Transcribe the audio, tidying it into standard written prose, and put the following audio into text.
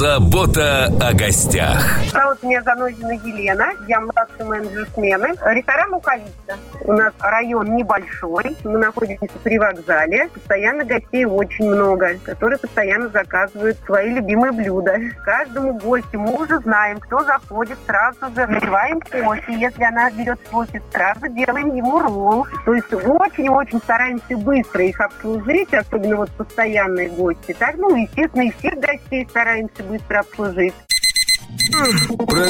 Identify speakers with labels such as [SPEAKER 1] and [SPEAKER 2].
[SPEAKER 1] Забота о гостях.
[SPEAKER 2] Зовут меня Занозина Елена, я младший менеджер смены. Ресторан «Луковица». У нас район небольшой, мы находимся при вокзале. Постоянно гостей очень много, которые постоянно заказывают свои любимые блюда. Каждому гостю мы уже знаем, кто заходит, сразу же наливаем кофе. Если она берет кофе, сразу делаем ему ролл. То есть очень-очень стараемся быстро их обслужить, особенно вот постоянные гости. Так, естественно, и всех гостей стараемся быстро обслужить.
[SPEAKER 1] Про